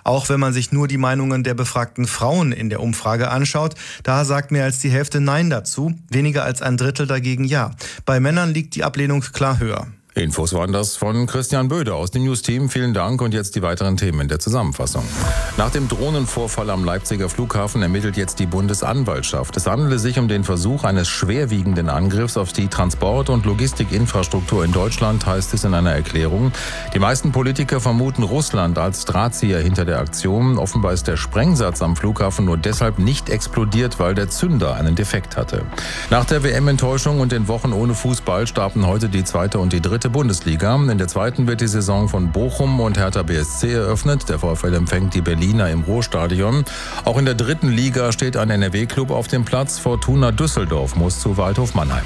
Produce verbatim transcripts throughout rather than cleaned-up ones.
Auch wenn man sich nur die Meinungen der befragten Frauen in der Umfrage anschaut, da sagt mehr als die Hälfte Nein dazu, weniger als ein Drittel dagegen Ja. Bei Männern liegt die Ablehnung klar höher. Infos waren das von Christian Böde aus dem News-Team. Vielen Dank und jetzt die weiteren Themen in der Zusammenfassung. Nach dem Drohnenvorfall am Leipziger Flughafen ermittelt jetzt die Bundesanwaltschaft. Es handele sich um den Versuch eines schwerwiegenden Angriffs auf die Transport- und Logistikinfrastruktur in Deutschland, heißt es in einer Erklärung. Die meisten Politiker vermuten Russland als Drahtzieher hinter der Aktion. Offenbar ist der Sprengsatz am Flughafen nur deshalb nicht explodiert, weil der Zünder einen Defekt hatte. Nach der W M-Enttäuschung und den Wochen ohne Fußball starten heute die zweite und die dritte Bundesliga. In der zweiten wird die Saison von Bochum und Hertha B S C eröffnet. Der VfL empfängt die Berliner im Ruhrstadion. Auch in der dritten Liga steht ein N R W-Club auf dem Platz. Fortuna Düsseldorf muss zu Waldhof Mannheim.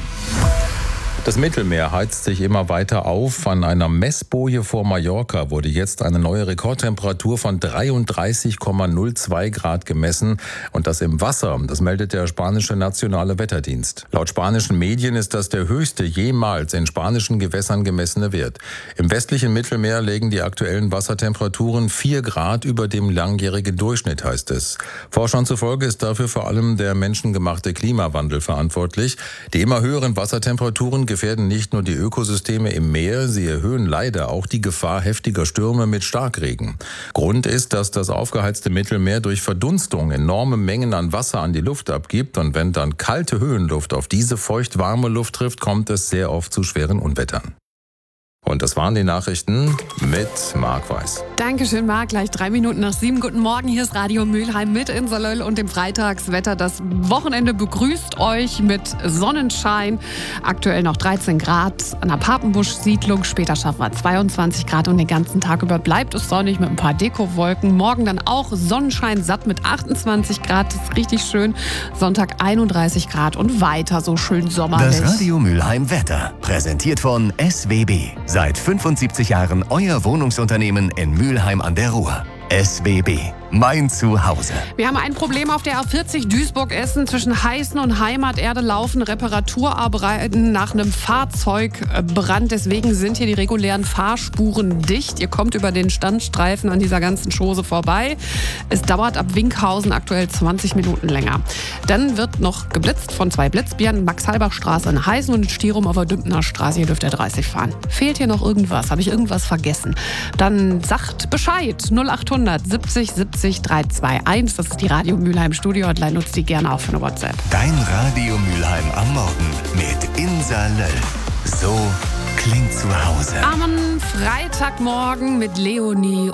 Das Mittelmeer heizt sich immer weiter auf. An einer Messboje vor Mallorca wurde jetzt eine neue Rekordtemperatur von dreiunddreißig Komma null zwei Grad gemessen. Und das im Wasser. Das meldet der spanische Nationale Wetterdienst. Laut spanischen Medien ist das der höchste jemals in spanischen Gewässern gemessene Wert. Im westlichen Mittelmeer liegen die aktuellen Wassertemperaturen vier Grad über dem langjährigen Durchschnitt, heißt es. Forschern zufolge ist dafür vor allem der menschengemachte Klimawandel verantwortlich. Die immer höheren Wassertemperaturen gefährden nicht nur die Ökosysteme im Meer, sie erhöhen leider auch die Gefahr heftiger Stürme mit Starkregen. Grund ist, dass das aufgeheizte Mittelmeer durch Verdunstung enorme Mengen an Wasser an die Luft abgibt und wenn dann kalte Höhenluft auf diese feucht-warme Luft trifft, kommt es sehr oft zu schweren Unwettern. Und das waren die Nachrichten mit Marc Weiß. Dankeschön, Marc. Gleich drei Minuten nach sieben. Guten Morgen, hier ist Radio Mülheim mit Insalöll und dem Freitagswetter. Das Wochenende begrüßt euch mit Sonnenschein. Aktuell noch dreizehn Grad an der Papenbusch-Siedlung. Später schaffen wir zweiundzwanzig Grad und den ganzen Tag über bleibt es sonnig mit ein paar Dekowolken. Morgen dann auch Sonnenschein satt mit achtundzwanzig Grad. Das ist richtig schön. Sonntag einunddreißig Grad und weiter so schön sommerlich. Das Radio Mülheim Wetter. Präsentiert von S W B. Seit fünfundsiebzig Jahren euer Wohnungsunternehmen in Mülheim an der Ruhr. S W B. Mein Zuhause. Wir haben ein Problem auf der A vierzig Duisburg-Essen. Zwischen Heißen und Heimaterde laufen Reparaturarbeiten nach einem Fahrzeugbrand. Deswegen sind hier die regulären Fahrspuren dicht. Ihr kommt über den Standstreifen an dieser ganzen Chose vorbei. Es dauert ab Winkhausen aktuell zwanzig Minuten länger. Dann wird noch geblitzt von zwei Blitzbirnen. Max-Halbach-Straße in Heißen und in Stirum auf der Dümpener Straße. Hier dürft ihr dreißig fahren. Fehlt hier noch irgendwas? Habe ich irgendwas vergessen? Dann sagt Bescheid. null achthundert siebzig siebzig drei zwei eins. Das ist die Radio Mülheim Studio Hotline. Nutzt die gerne auch für eine WhatsApp. Dein Radio Mülheim am Morgen mit Insa Löll. So klingt zu Hause. Am Freitagmorgen mit Leonie